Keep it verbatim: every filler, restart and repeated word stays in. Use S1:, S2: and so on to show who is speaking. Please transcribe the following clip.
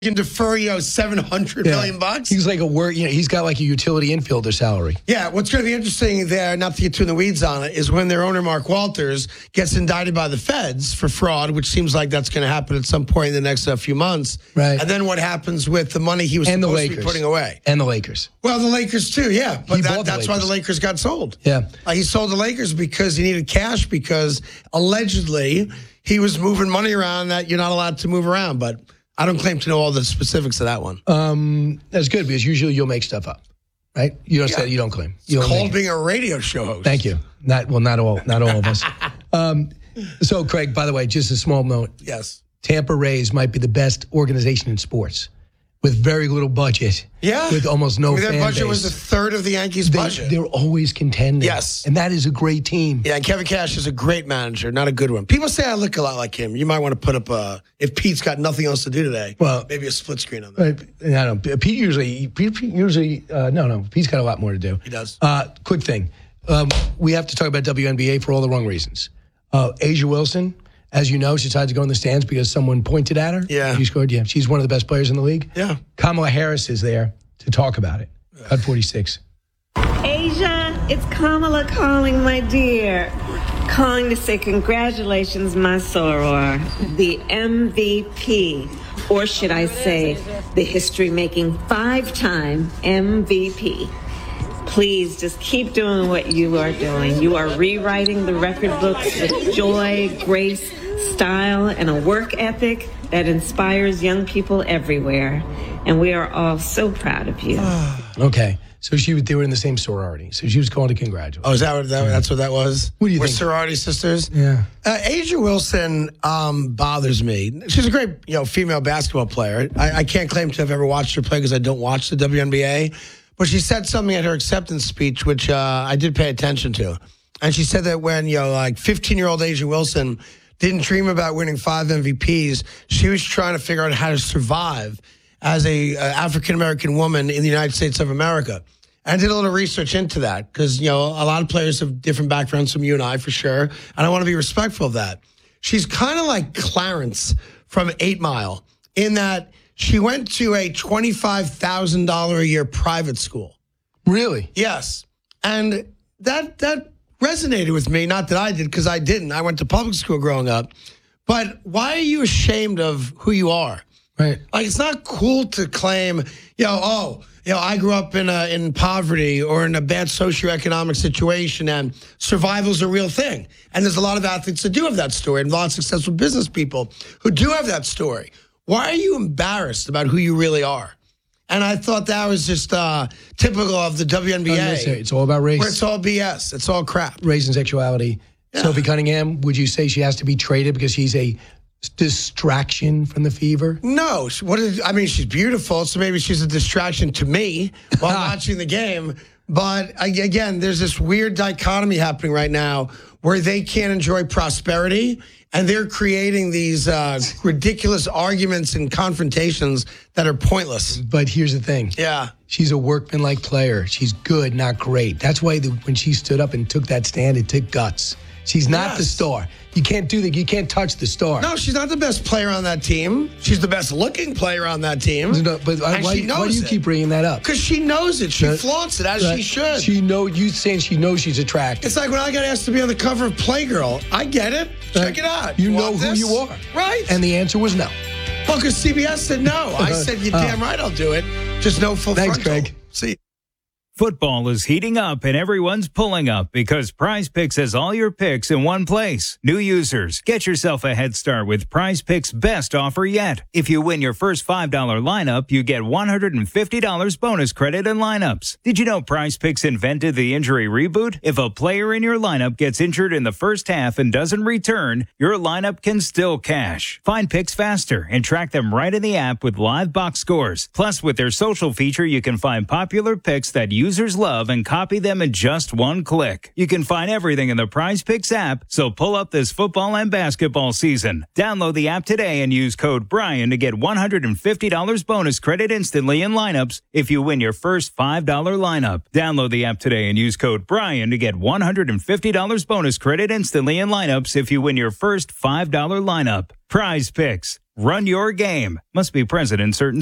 S1: can defer, you know, seven hundred
S2: Yeah.
S1: million bucks.
S2: He's like a word, you know, he's got like a utility infielder salary.
S1: Yeah, what's going to be interesting there, not to get too in the weeds on it, is when their owner, Mark Walters, gets indicted by the feds for fraud, which seems like that's going to happen at some point in the next uh, few months.
S2: Right.
S1: And then what happens with the money he was
S2: And the
S1: supposed to
S2: Lakers.
S1: be putting away.
S2: And the Lakers.
S1: Well, the Lakers too, yeah. But
S2: He
S1: that,
S2: bought the
S1: that's why the
S2: Lakers.
S1: Lakers got sold.
S2: Yeah.
S1: Uh, he sold the Lakers because he needed cash because allegedly he was moving money around that you're not allowed to move around. But I don't claim to know all the specifics of that one.
S2: Um, that's good because usually you'll make stuff up, right? You don't
S1: Yeah.
S2: say you don't claim. You
S1: It's
S2: don't
S1: called
S2: make it.
S1: being a radio show host.
S2: Thank you. Not well, not all, not all of us. Um, so, Craig, by the way, just a small note.
S1: Yes.
S2: Tampa Rays might be the best organization in sports with very little budget.
S1: Yeah.
S2: With almost no
S1: I mean,
S2: fan
S1: their budget
S2: base.
S1: was a third of the Yankees'
S2: They,
S1: budget.
S2: they're always contending.
S1: Yes.
S2: And that is a great team.
S1: Yeah, and Kevin Cash is a great manager, not a good one. People say I look a lot like him. You might want to put up a, if Pete's got nothing else to do today,
S2: Well-
S1: maybe a split screen on that.
S2: Right. I don't know. Pete usually, Pete, Pete usually, uh, no, no, Pete's got a lot more to do.
S1: He does.
S2: Uh, quick thing. Um, we have to talk about W N B A for all the wrong reasons. Uh, Asia Wilson, as you know, she decided to go in the stands because someone pointed at her.
S1: Yeah.
S2: She scored. Yeah. She's one of the best players in the league.
S1: Yeah.
S2: Kamala Harris is there to talk about it. Cut forty-six.
S3: Asia, it's Kamala calling, my dear. Calling to say congratulations, my soror, the M V P, or should I say, the history-making five-time M V P. Please just keep doing what you are doing. You are rewriting the record books with joy, grace, style, and a work ethic that inspires young people everywhere. And we are all so proud of you.
S2: Okay. So she was, they were in the same sorority. So she was calling to congratulate.
S1: Oh, is that what that, that's what that was?
S2: What do you
S1: We're
S2: think?
S1: sorority sisters?
S2: Yeah.
S1: Uh, Asia Wilson um, bothers me. She's a great, you know, female basketball player. I, I can't claim to have ever watched her play because I don't watch the W N B A. But she said something at her acceptance speech, which uh, I did pay attention to. And she said that when, you know, like fifteen-year-old Asia Wilson didn't dream about winning five M V Ps, she was trying to figure out how to survive as a uh, African-American woman in the United States of America. And I did a little research into that because, you know, a lot of players have different backgrounds from you and I, for sure. And I want to be respectful of that. She's kind of like Clarence from Eight Mile in that she went to a twenty-five thousand dollars a year private school.
S2: Really?
S1: Yes. And that that resonated with me. Not that I did, because I didn't. I went to public school growing up. But why are you ashamed of who you are?
S2: Right.
S1: Like, it's not cool to claim, you know, oh, you know, I grew up in a, in poverty or in a bad socioeconomic situation, and survival's a real thing. And there's a lot of athletes that do have that story, and a lot of successful business people who do have that story. Why are you embarrassed about who you really are? And I thought that was just uh, typical of the W N B A.
S2: Unnecessary. It's all about race.
S1: Where it's all B S. It's all crap.
S2: Race and sexuality.
S1: Yeah.
S2: Sophie Cunningham, would you say she has to be traded because she's a distraction from the fever?
S1: No. she- What is, I mean, she's beautiful, so maybe she's a distraction to me while watching the game. But I- again, there's this weird dichotomy happening right now where they can't enjoy prosperity, and they're creating these uh, ridiculous arguments and confrontations that are pointless.
S2: But here's the thing.
S1: Yeah.
S2: She's a workmanlike player. She's good, not great. That's why the, when she stood up and took that stand, it took guts. She's not
S1: Yes.
S2: the star. You can't do that. You can't touch the star.
S1: No, she's not the best player on that team. She's the best looking player on that team.
S2: No, but why,
S1: And
S2: why,
S1: she knows
S2: why do you
S1: it.
S2: keep bringing that up?
S1: Because she knows it. She
S2: No,
S1: flaunts it as
S2: Right.
S1: she should.
S2: She know you saying she knows she's attractive.
S1: It's like when I got asked to be on the cover of Playgirl. I get it. Check
S2: Right.
S1: it out.
S2: You know
S1: want
S2: who
S1: this?
S2: you are.
S1: Right.
S2: And the answer was no.
S1: well, because C B S said no. I said, you're
S2: Oh.
S1: damn right I'll do it. Just no full
S2: Thanks,
S1: frontal.
S2: Craig.
S1: See.
S4: Football is heating up and everyone's pulling up because Prize Picks has all your picks in one place. New users, get yourself a head start with Prize Picks' best offer yet. If you win your first five dollar lineup, you get one hundred fifty dollars bonus credit in lineups. Did you know Prize Picks invented the injury reboot? If a player in your lineup gets injured in the first half and doesn't return, your lineup can still cash. Find picks faster and track them right in the app with live box scores. Plus, with their social feature, you can find popular picks that you users love and copy them in just one click. You can find everything in the Prize Picks app, so pull up this football and basketball season. Download the app today and use code Brian to get one hundred fifty dollars bonus credit instantly in lineups if you win your first five dollar lineup. Download the app today and use code Brian to get one hundred fifty dollars bonus credit instantly in lineups if you win your first five dollar lineup. Prize Picks. Run your game. Must be present in certain